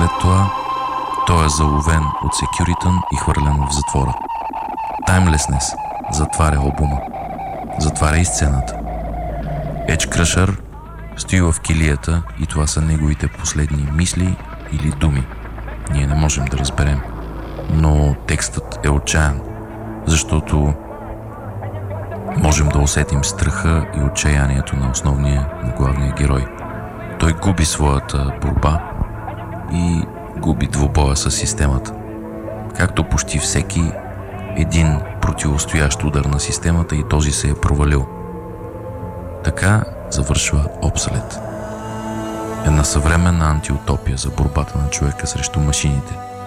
След това той е заловен от секюритън и хвърлен в затвора. Timelessness затваря албума. Затваря и сцената. Edge Crusher стои в килията и това са неговите последни мисли или думи. Ние не можем да разберем. Но текстът е отчаян, защото можем да усетим страха и отчаянието на на главния герой. Той губи своята борба и губи двубоя с системата. Както почти всеки един противостоящ удар на системата и този се е провалил. Така завършва Obsolete. Една съвременна антиутопия за борбата на човека срещу машините.